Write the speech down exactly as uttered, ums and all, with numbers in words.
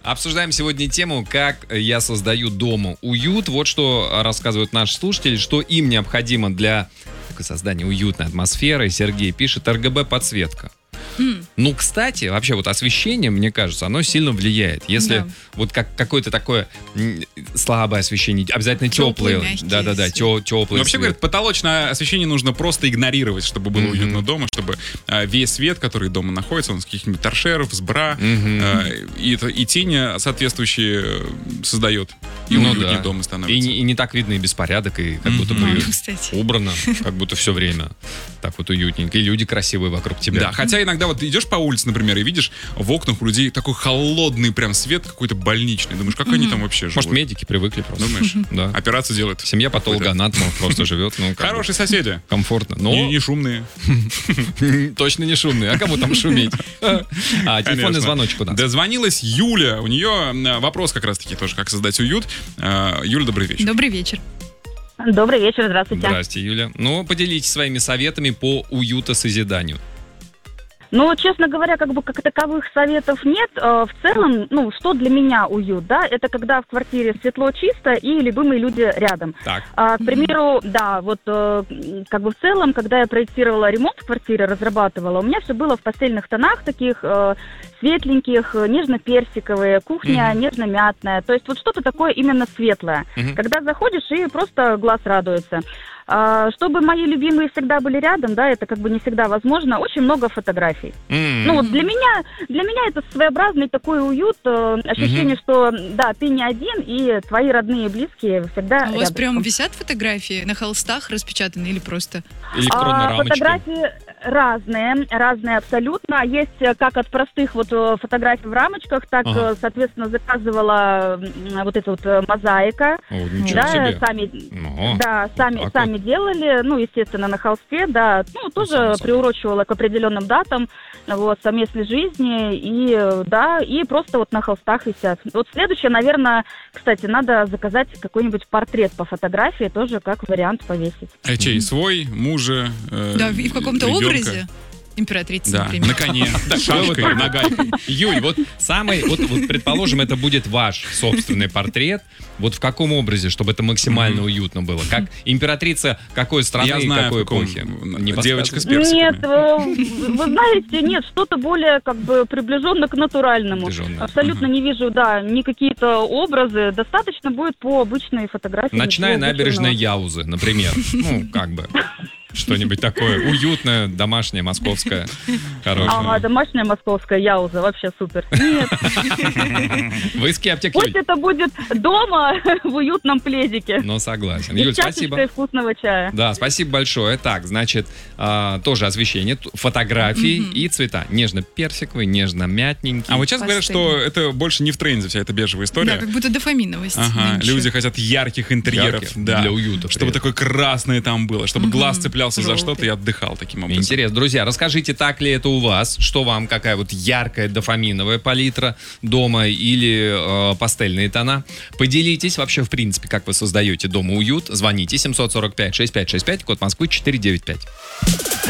Обсуждаем сегодня тему, как я создаю дома уют. Вот что рассказывают наши слушатели, что им необходимо для создания уютной атмосферы. Сергей пишет: эр гэ бэ-подсветка. Mm. Ну, кстати, вообще вот освещение, мне кажется, оно сильно влияет. Если yeah. вот как, какое-то такое слабое освещение, обязательно теплое. Да-да-да, теплое. Вообще, говорят, потолочное освещение нужно просто игнорировать, чтобы было mm-hmm. уютно дома, чтобы а, весь свет, который дома находится, он с каких-нибудь торшеров, с бра, mm-hmm. а, и, и тени соответствующие создает. И ну, уютнее да. дома становится. И, и не так видно и беспорядок, и как mm-hmm. будто бы mm-hmm. убрано, как будто все время так вот уютненько. И люди красивые вокруг тебя. Да, хотя иногда вот идешь по улице, например, и видишь в окнах у людей такой холодный прям свет какой-то больничный. Думаешь, как mm-hmm. они там вообще живут? Может, медики привыкли просто. Думаешь? Да. Операцию делают. Семья патологоанатомов просто живет. Ну, хорошие соседи. Комфортно. Но... Не, не шумные. Точно не шумные. А кому там шуметь? А, телефонный звоночек у нас. Дозвонилась Юля. У нее вопрос как раз-таки тоже, как создать уют. Юля, добрый вечер. Добрый вечер. Добрый вечер, здравствуйте. Здравствуйте, Юля. Ну, поделитесь своими советами по уютосозиданию. Ну, честно говоря, как бы как таковых советов нет. В целом, ну, что для меня уют, да, это когда в квартире светло, чисто и любимые люди рядом. Так. А, к примеру, да, вот как бы в целом, когда я проектировала ремонт в квартире, разрабатывала, у меня все было в постельных тонах таких светленьких, нежно-персиковые, кухня mm-hmm. нежно-мятная. То есть вот что-то такое именно светлое. Mm-hmm. Когда заходишь и просто глаз радуется. Чтобы мои любимые всегда были рядом, да, это как бы не всегда возможно, очень много фотографий. Mm-hmm. Ну, вот для меня, для меня это своеобразный такой уют, ощущение, mm-hmm. что, да, ты не один, и твои родные и близкие всегда рядом. У вас прям висят фотографии на холстах распечатаны или просто? Электронные а, рамочки? Фотографии разные, разные абсолютно. Есть как от простых вот фотографий в рамочках, так, ага. соответственно, заказывала вот эта вот мозаика. О, ничего да, себе. Сами, Ого. да, сами, сами вот. делали, ну, естественно, на холсте, да, ну, тоже приурочивала к определенным датам, вот, совместной жизни, и, да, и просто вот на холстах висят. Вот следующее, наверное, кстати, надо заказать какой-нибудь портрет по фотографии, тоже как вариант повесить. А чей? Свой, мужа? Э, да, и в каком-то ребенка? Образе? Императрица, да, например. на коне, шашкой, нагайкой. Юль, вот самый, вот, вот предположим, это будет ваш собственный портрет. Вот в каком образе, чтобы это максимально mm-hmm. уютно было? Как императрица какой страны Я и знаю, какой каком... эпохи? Не девочка с персиками. Нет, вы, вы знаете, нет, что-то более как бы приближенно к натуральному. Приближенно. Абсолютно uh-huh. не вижу, да, ни какие-то образы. Достаточно будет по обычной фотографии. Ночная набережная Яузы, например. Ну, как бы. Что-нибудь такое уютное, домашнее, московское, хорошее. А, домашняя московская Яуза, вообще супер. Нет. Вы скептик, Пусть это будет дома в уютном пледике. Ну, согласен. Юль, спасибо. И вкусного чая. Да, спасибо большое. Так, значит, а, тоже освещение, фотографии mm-hmm. и цвета. Нежно-персиковый, нежно-мятненький. А вот сейчас говорят, что это больше не в тренде, вся эта бежевая история. Да, как будто дофаминовость. Ага, люди хотят ярких интерьеров. Ярких, да. для уюта. Чтобы такое красное там было, чтобы mm-hmm. глаз цеплялся за Желтый. что-то и отдыхал таким образом. Интересно. Друзья, расскажите, так ли это у вас? Что вам, какая вот яркая дофаминовая палитра дома или э, пастельные тона? Поделитесь вообще, в принципе, как вы создаете дома уют. Звоните семь сорок пять шестьдесят пять шестьдесят пять, код Москвы четыреста девяносто пять.